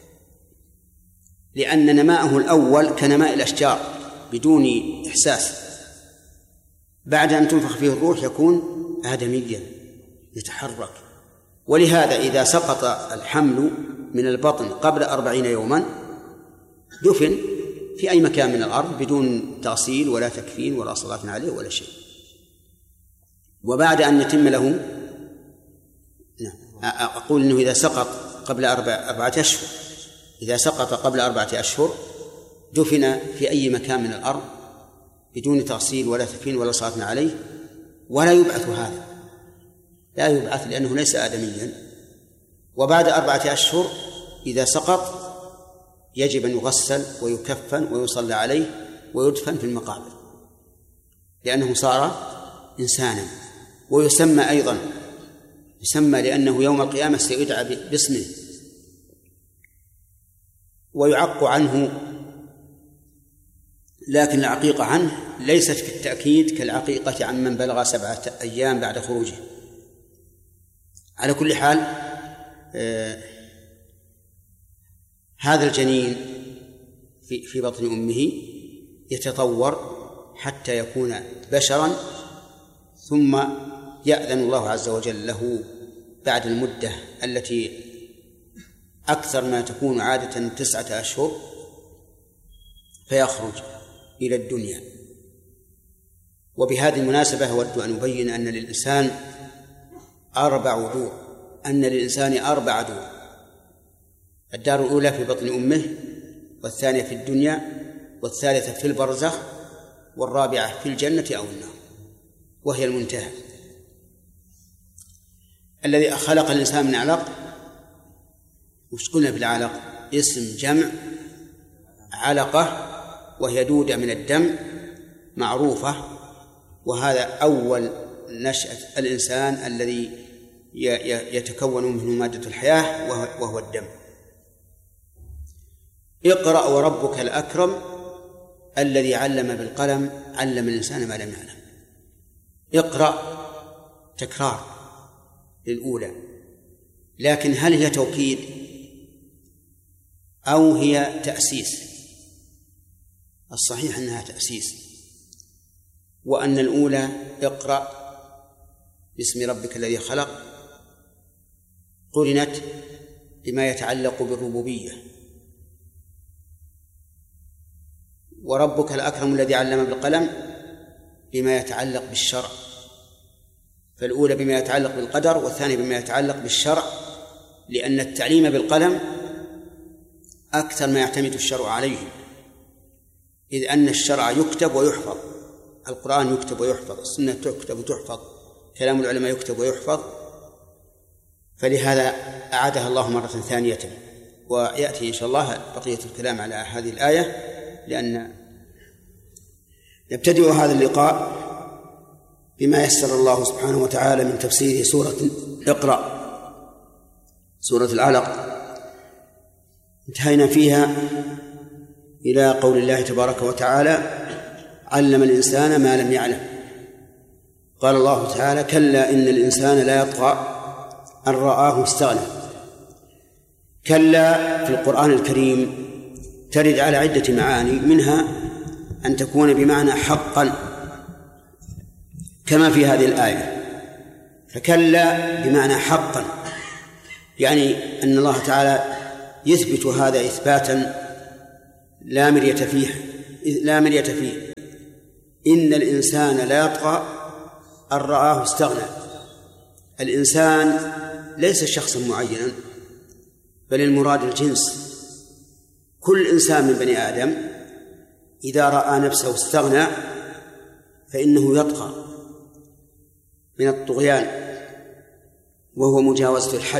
لأن نماءه الأول كنماء الأشجار بدون إحساس. بعد أن تنفخ فيه الروح يكون آدميا يتحرك. ولهذا إذا سقط الحمل من البطن قبل أربعين يوما دفن في أي مكان من الأرض بدون تغسيل ولا تكفين ولا صلاة عليه ولا شيء. وبعد أن يتم له، أقول أنه إذا سقط قبل أربعة أشهر إذا سقط قبل أربعة أشهر دفن في أي مكان من الأرض بدون تغسيل ولا تكفين ولا صلاة عليه، ولا يبعث هذا، لا يبعث لأنه ليس آدميا. وبعد أربعة أشهر إذا سقط يجب أن يغسل ويكفن ويصلى عليه ويدفن في المقابر، لأنه صار إنسانا. ويسمى أيضا يسمى لأنه يوم القيامة سيدعى باسمه ويعق عنه، لكن العقيقة عنه ليست في التأكيد كالعقيقة عن من بلغ سبعة أيام بعد خروجه. على كل حال آه هذا الجنين في في بطن أمه يتطور حتى يكون بشرا، ثم يأذن الله عز وجل له بعد المدة التي أكثر ما تكون عادة تسعة أشهر فيخرج إلى الدنيا. وبهذه المناسبة أود أن أبين أن للإنسان أربع دور أن للإنسان أربع دور: الدار الأولى في بطن أمه، والثانية في الدنيا، والثالثة في البرزخ، والرابعة في الجنة أو النار، وهي المنتهى. الذي خلق الإنسان من علق، وش قلنا في العلق؟ اسم جمع علقة، وهي دودة من الدم معروفة، وهذا أول نشأة الإنسان الذي يتكون منه مادة الحياة وهو الدم. اقرأ وربك الأكرم الذي علم بالقلم علم الإنسان ما لم يعلم. اقرأ تكرار للأولى، لكن هل هي توكيد أو هي تأسيس؟ الصحيح أنها تأسيس، وأن الأولى اقرأ باسم ربك الذي خلق قرنت بما يتعلق بالربوبية، وربك الأكرم الذي علم بالقلم بما يتعلق بالشرع. فالأولى بما يتعلق بالقدر، والثانية بما يتعلق بالشرع، لأن التعليم بالقلم أكثر ما يعتمد الشرع عليه، إذ أن الشرع يكتب ويحفظ. القرآن يكتب ويحفظ، السنة تكتب وتحفظ، كلام العلماء يكتب ويحفظ، فلهذا أعادها الله مرة ثانية. ويأتي إن شاء الله بقية الكلام على هذه الآية، لأن نبتدئ هذا اللقاء بما يسر الله سبحانه وتعالى من تفسير سورة اقرأ، سورة العلق. انتهينا فيها إلى قول الله تبارك وتعالى: علم الإنسان ما لم يعلم. قال الله تعالى: كلا إن الإنسان لا يطغى أن رآه استغنى. كلا في القرآن الكريم ترد على عدة معاني، منها أن تكون بمعنى حقا كما في هذه الآية، فكلا بمعنى حقا، يعني أن الله تعالى يثبت هذا إثباتا لا مرية فيه لا مرية فيه إن الإنسان لا يطغى أن رآه استغنى. الإنسان ليس شخصا معينا بل المراد الجنس. كل إنسان من بني آدم إذا رأى نفسه استغنى فإنه يطغى من الطغيان وهو مجاوزة الحد.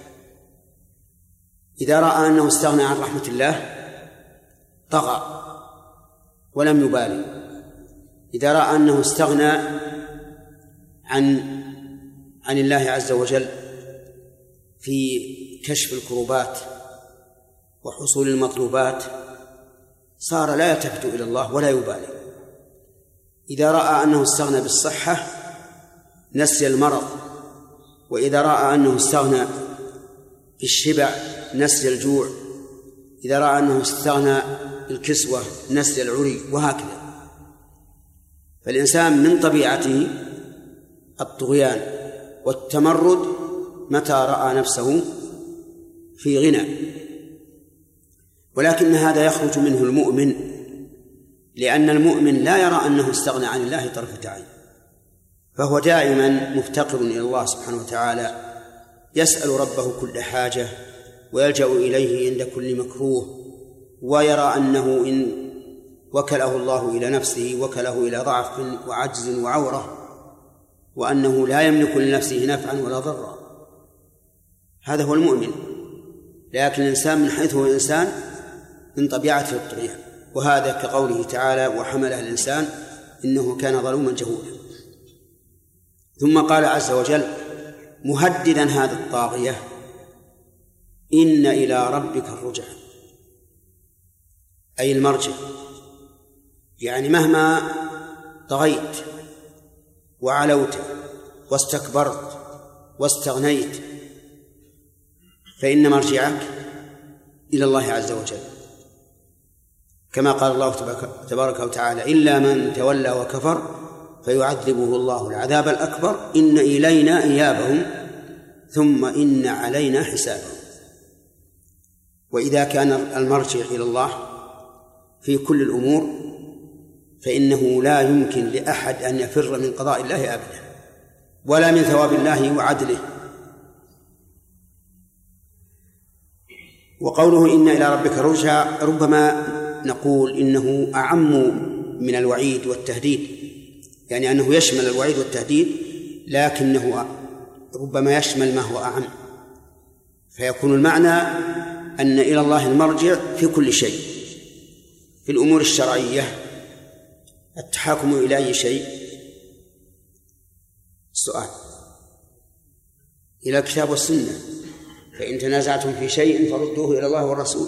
إذا رأى أنه استغنى عن رحمة الله طغى ولم يبالي. إذا رأى أنه استغنى عن عن الله عز وجل في كشف الكروبات وحصول المطلوبات صار لا يلتفت إلى الله ولا يبالي. إذا رأى أنه استغنى بالصحة نسي المرض، وإذا رأى أنه استغنى بالشبع نسي الجوع، إذا رأى أنه استغنى بالكسوة نسي العري، وهكذا. فالإنسان من طبيعته الطغيان والتمرد متى رأى نفسه في غنى، ولكن هذا يخرج منه المؤمن، لأن المؤمن لا يرى أنه استغنى عن الله طرفة عين، فهو دائما مفتقر إلى الله سبحانه وتعالى، يسأل ربه كل حاجة ويلجأ إليه عند كل مكروه، ويرى أنه إن وكله الله إلى نفسه وكله إلى ضعف وعجز وعورة، وأنه لا يملك لنفسه نفعا ولا ضرا. هذا هو المؤمن. لكن الإنسان من حيث هو إنسان من طبيعته الطغيان، وهذا كقوله تعالى وحمله الإنسان إنه كان ظلوما جهولا. ثم قال عز وجل مهددا هذا الطاغية إن إلى ربك الرجع، أي المرجع، يعني مهما طغيت وعلوت واستكبرت واستغنيت فإن مرجعك إلى الله عز وجل، كما قال الله تبارك وتعالى إلا من تولى وكفر فيعذبه الله العذاب الأكبر إن إلينا إيابهم ثم إن علينا حسابهم. وإذا كان المرجع إلى الله في كل الأمور فإنه لا يمكن لأحد أن يفر من قضاء الله أبدا ولا من ثواب الله وعدله. وقوله إن إلى ربك الرجع ربما نقول إنه أعم من الوعيد والتهديد، يعني أنه يشمل الوعيد والتهديد لكنه ربما يشمل ما هو أعم، فيكون المعنى أن إلى الله المرجع في كل شيء، في الأمور الشرعية التحاكم إلى أي شيء. السؤال إلى الكتاب والسنة، فإن تنازعتم في شيء فردوه إلى الله والرسول.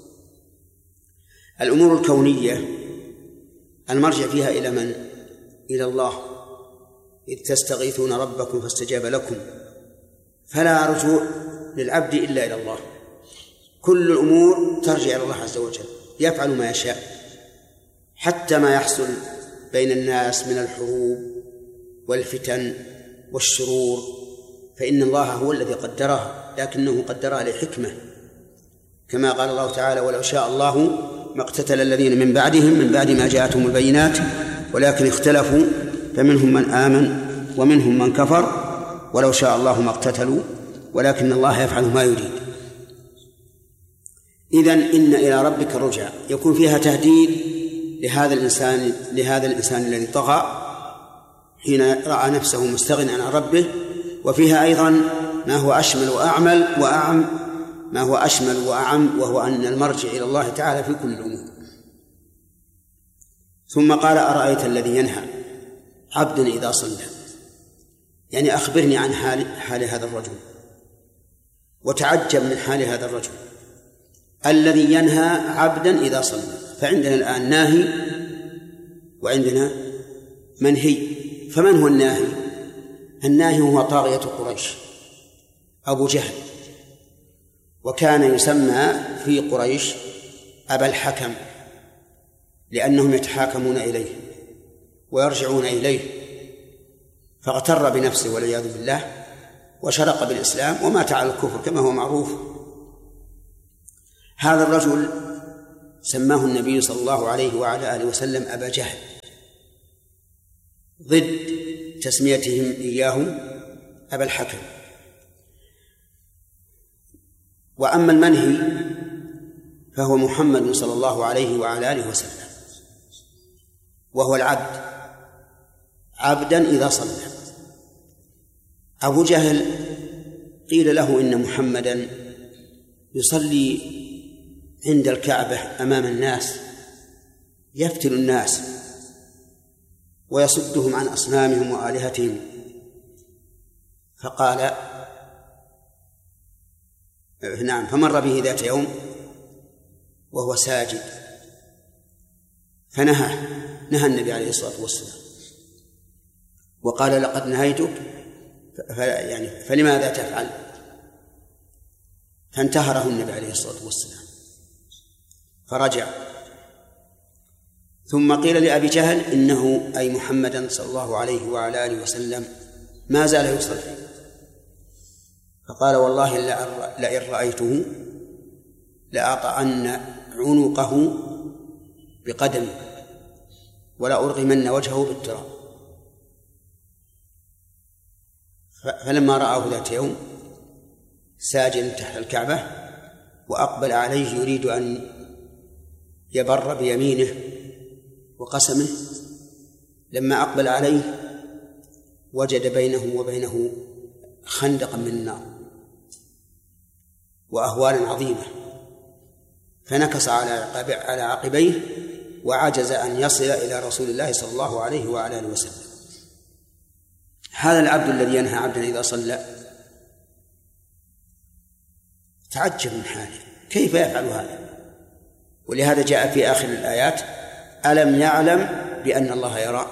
الأمور الكونية المرجع فيها إلى من؟ إلى الله، إذ تستغيثون ربكم فاستجاب لكم، فلا رجوع للعبد إلا إلى الله. كل الأمور ترجع إلى الله عز وجل، يفعل ما يشاء، حتى ما يحصل بين الناس من الحروب والفتن والشرور فإن الله هو الذي قدرها، لكنه قدرها لحكمة، كما قال الله تعالى ولو شاء الله ما اقتتل الذين من بعدهم من بعد ما جاءتهم البينات ولكن اختلفوا فمنهم من آمن ومنهم من كفر ولو شاء الله ما اقتتلوا ولكن الله يفعل ما يريد. إذن إن إلى ربك الرجع يكون فيها تهديد لهذا الإنسان لهذا الإنسان الذي طغى حين رأى نفسه مستغنى عن ربه، وفيها أيضا ما هو أشمل وأعمل وأعم ما هو أشمل وأعم وهو أن المرجع إلى الله تعالى في كل الأمور. ثم قال أرأيت الذي ينهى عبدا إذا صلى، يعني أخبرني عن حال, حال هذا الرجل، وتعجب من حال هذا الرجل الذي ينهى عبدا إذا صلى. فعندنا الآن ناهي وعندنا منهي، فمن هو الناهي؟ الناهي هو طاغية قريش أبو جهل، وكان يسمى في قريش أبا الحكم لأنهم يتحاكمون إليه ويرجعون إليه، فاغتر بنفسه والعياذ بالله وشرق بالإسلام ومات على الكفر كما هو معروف. هذا الرجل سماه النبي صلى الله عليه وعلى آله وسلم أبا جهل ضد تسميتهم إياه أبا الحكم. وأما المنهي فهو محمد صلى الله عليه وعلى آله وسلم، وهو العبد، عبدا إذا صلى. أبو جهل قيل له إن محمدا يصلي عند الكعبة أمام الناس يفتن الناس ويصدهم عن أصنامهم وآلهتهم، فقال نعم فمر به ذات يوم وهو ساجد فنهى نهى النبي عليه الصلاة والسلام وقال لقد نهيتك يعني فلماذا تفعل؟ فانتهره النبي عليه الصلاة والسلام فرجع. ثم قيل لأبي جهل إنه أي محمدا صلى الله عليه وعلى آله وسلم ما زال يصلي، فقال والله لئن رأيته لأطأن عنقه بقدمي ولا أرغمن وجهه بالتراب. فلما رآه ذات يوم ساجدا تحت الكعبة وأقبل عليه يريد أن يبر بيمينه وقسمه، لما أقبل عليه وجد بينه وبينه خندقا من النار وأهوالا عظيمة، فنكص على عقبيه وعجز أن يصل إلى رسول الله صلى الله عليه وعلى آله وسلم. هذا العبد الذي ينهى عبدا إذا صلى تعجب من حاله، كيف يفعل هذا؟ ولهذا جاء في آخر الآيات ألم يعلم بأن الله يرى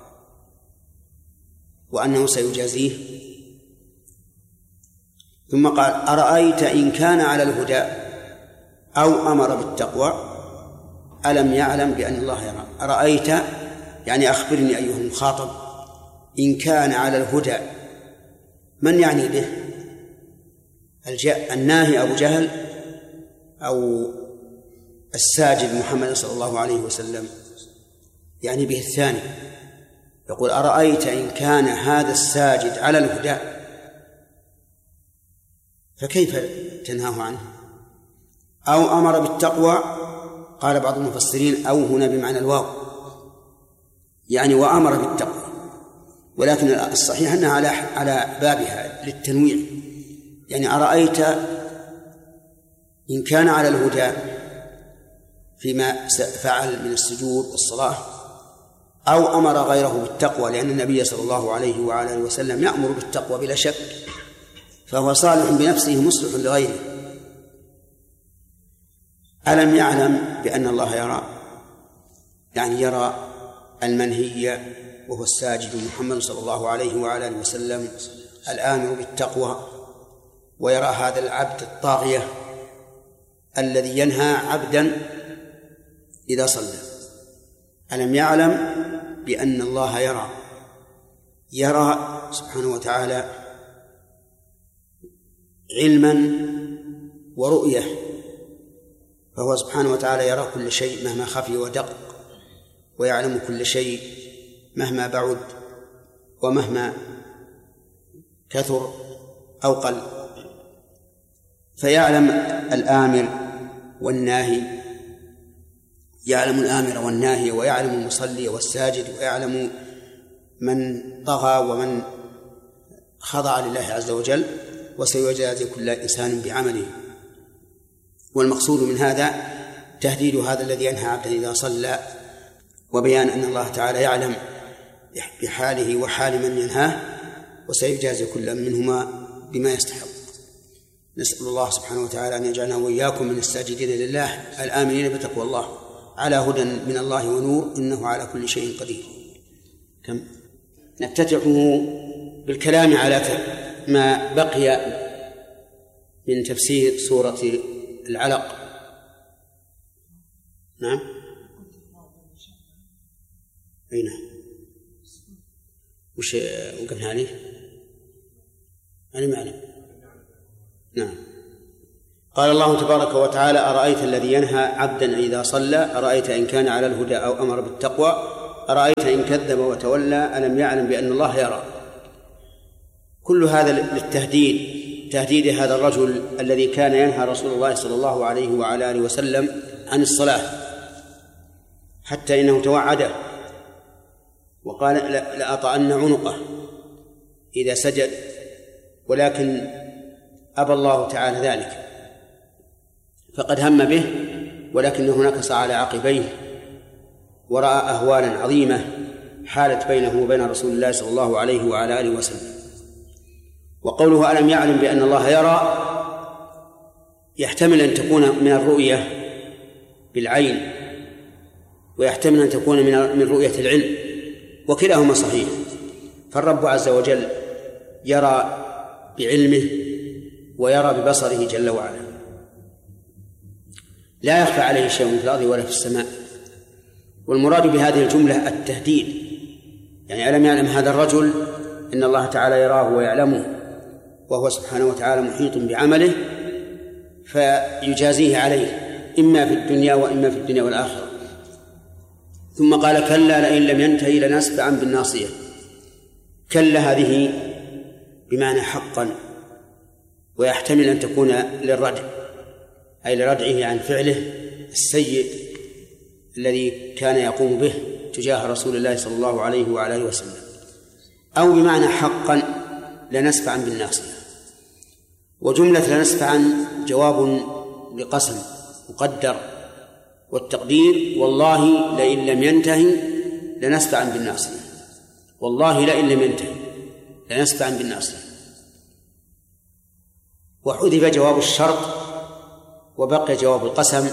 وأنه سيجازيه. ثم قال أرأيت إن كان على الهدى أو أمر بالتقوى ألم يعلم بأن الله يرى. أرأيت يعني أخبرني أيها المخاطب إن كان على الهدى، من يعني به؟ الناهي أبو جهل أو الساجد محمد صلى الله عليه وسلم؟ يعني به الثاني. يقول أرأيت إن كان هذا الساجد على الهدى فكيف تنهاه عنه؟ أو أمر بالتقوى، قال بعض المفسرين أو هنا بمعنى الواو يعني وأمر بالتقوى، ولكن الصحيح أنها على على بابها للتنويع. يعني أرأيت إن كان على الهدى فيما فعل من السجود والصلاة أو أمر غيره بالتقوى، لأن النبي صلى الله عليه وعلى آله وسلم يأمر بالتقوى بلا شك، فهو صالح بنفسه مصلح لغيره. ألم يعلم بأن الله يرى، يعني يرى المنهي وهو الساجد محمد صلى الله عليه وعلى آله وسلم الآمر بالتقوى، ويرى هذا العبد الطاغية الذي ينهى عبدا إذا صلى. ألم يعلم بأن الله يرى، يرى سبحانه وتعالى علما ورؤية، فهو سبحانه وتعالى يرى كل شيء مهما خفي ودق، ويعلم كل شيء مهما بعد ومهما كثر أو قل، فيعلم الآمر والناهي، يعلم الآمر والناهي ويعلم المصلي والساجد، ويعلم من طغى ومن خضع لله عز وجل، وسيجازي كل إنسان بعمله. والمقصود من هذا تهديد هذا الذي ينهى عبدا إذا صلى، وبيان أن الله تعالى يعلم بحاله وحال من ينهاه، وسيجازي كل منهما بما يستحق. نسأل الله سبحانه وتعالى أن يجعلنا وإياكم من الساجدين لله الآمنين بتقوى الله على هدى من الله ونور، إنه على كل شيء قدير. كم نفتتح بالكلام على ما بقي من تفسير سورة العلق. نعم أي نعم وش وقفنا عليه؟ أنا ما أعلم. نعم قال الله تبارك وتعالى: أرأيت الذي ينهى عبدا إذا صلى، أرأيت إن كان على الهدى أو أمر بالتقوى، أرأيت إن كذب وتولى، ألم يعلم بأن الله يرى. كل هذا للتهديد، تهديد هذا الرجل الذي كان ينهى رسول الله صلى الله عليه وعلى آله وسلم عن الصلاة، حتى إنه توعده وقال: لأطأن عنقه إذا سجد، ولكن أبى الله تعالى ذلك، فقد هم به ولكنه نكص على عقبيه ورأى أهوالا عظيمة حالت بينه وبين رسول الله صلى الله عليه وعلى آله وسلم. وقوله ألم يعلم بأن الله يرى يحتمل أن تكون من الرؤية بالعين، ويحتمل أن تكون من رؤية العلم، وكلاهما صحيح. فالرب عز وجل يرى بعلمه ويرى ببصره جل وعلا، لا يخفى عليه شيء في الأرض ولا في السماء. والمراد بهذه الجملة التهديد، يعني ألم يعلم هذا الرجل إن الله تعالى يراه ويعلمه، وهو سبحانه وتعالى محيط بعمله فيجازيه عليه إما في الدنيا وإما في الدنيا والآخرة. ثم قال: كلا لئن لم ينتهي لنسفعا بالناصية. كلا هذه بمعنى حقا، ويحتمل أن تكون للردع، أي لردعه عن فعله السيء الذي كان يقوم به تجاه رسول الله صلى الله عليه وعلى آله وسلم، أو بمعنى حقا لنسفعا بالناصية. وجملة لنسفعا جواب لقسم مقدر، والتقدير: والله لئن لم ينتهي لنسفعا بالناصية، والله لئن لم ينتهي لنسفعا بالناصية. وحذف جواب الشرط وبقي جواب القسم،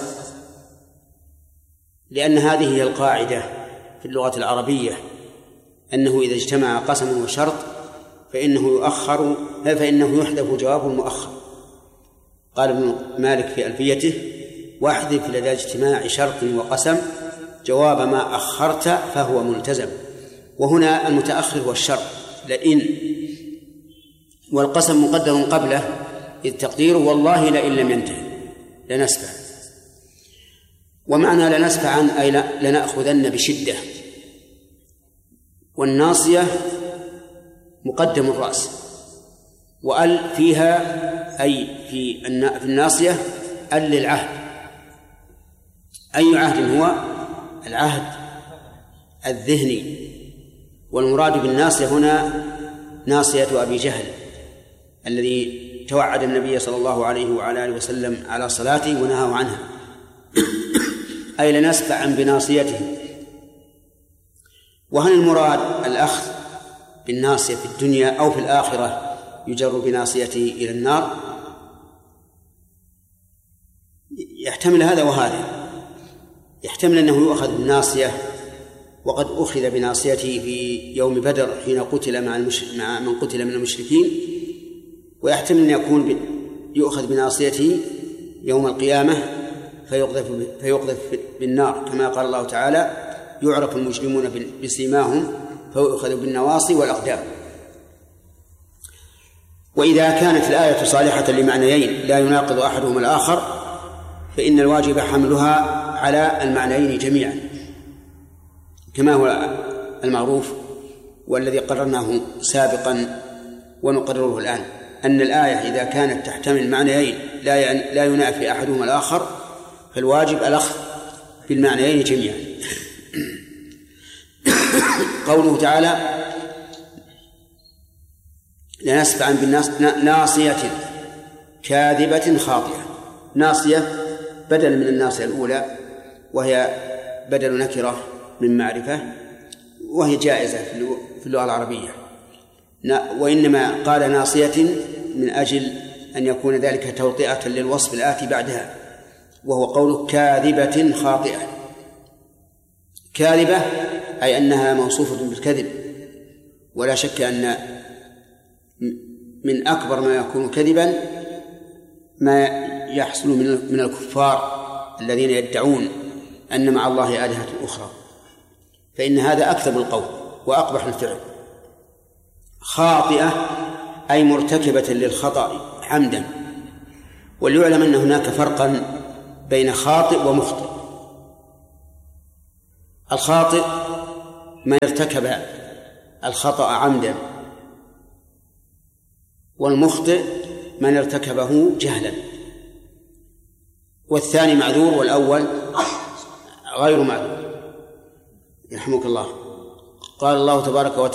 لأن هذه هي القاعدة في اللغة العربية، أنه إذا اجتمع قسم وشرط فإنه يؤخر فإنه يحذف جواب المؤخر. قال ابن مالك في ألفيته: واحذف لدى اجتماع شرط وقسم جواب ما أخرت فهو ملتزم. وهنا المتأخر هو الشرط لئن، والقسم مقدر قبله، إذ تقديره: والله لئن لم ينتهي لنسفع. ومعنى لنسفعا أي لنأخذن بشدة. والناصية مقدم الرأس، وأل فيها أي في الناصية أل للعهد. أي عهد هو؟ العهد الذهني. والمراد بالناصية هنا ناصية أبي جهل الذي توعد النبي صلى الله عليه وعلى آله وسلم على صلاته ونهاه عنها أي لنسفعا بناصيته. وهل المراد الأخذ بالناصية في الدنيا أو في الآخرة يجر بناصيته إلى النار؟ يحتمل هذا وهذا. يحتمل أنه يؤخذ بالناصية، وقد أخذ بناصيته في يوم بدر حين قتل مع, مع من قتل من المشركين، ويحتمل أن يكون يؤخذ بناصيته يوم القيامة فيقذف, فيقذف بالنار، كما قال الله تعالى: يعرف المجرمون بسيماهم فيؤخذ بالنواصي والأقدام. وإذا كانت الآية صالحة لمعنيين لا يناقض أحدهما الآخر فإن الواجب حملها على المعنيين جميعا، كما هو المعروف والذي قررناه سابقا ونقرره الآن، أن الآية إذا كانت تحتمل معنيين لا ينافي أحدهما الآخر فالواجب الأخذ بالمعنيين جميعا. قوله تعالى: لنسفعا بالناس ناصية كاذبة خاطئة. ناصية بدل من الناصية الأولى، وهي بدل نكرة من معرفة، وهي جائزة في اللغة العربية، وإنما قال ناصية من أجل أن يكون ذلك توطئة للوصف الآتي بعدها، وهو قوله كاذبة خاطئة. كاذبة أي أنها موصوفة بالكذب، ولا شك أن من أكبر ما يكون كذبا ما يحصل من الكفار الذين يدعون أن مع الله آلهة أخرى، فإن هذا أكذب القول وأقبح الفعل. خاطئة أي مرتكبة للخطأ عمدا، وليعلم أن هناك فرقا بين خاطئ ومخطئ. الخاطئ من ارتكب الخطأ عمدا، والمخطئ من ارتكبه جهلا، والثاني معذور والأول غير معذور. يرحمك الله. قال الله تبارك وتعالى